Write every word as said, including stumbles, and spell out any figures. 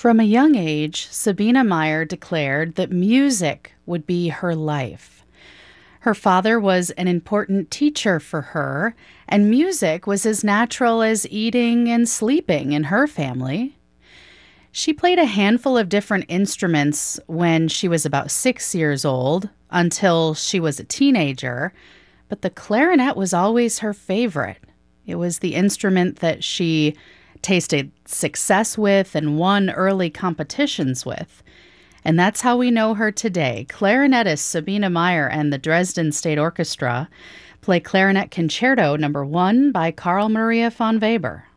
From a young age, Sabina Meyer declared that music would be her life. Her father was an important teacher for her, and music was as natural as eating and sleeping in her family. She played a handful of different instruments when she was about six years old until she was a teenager, but the clarinet was always her favorite. It was the instrument that she tasted success with and won early competitions with. And that's how we know her today. Clarinetist Sabina Meyer and the Dresden State Orchestra play Clarinet Concerto number one by Carl Maria von Weber.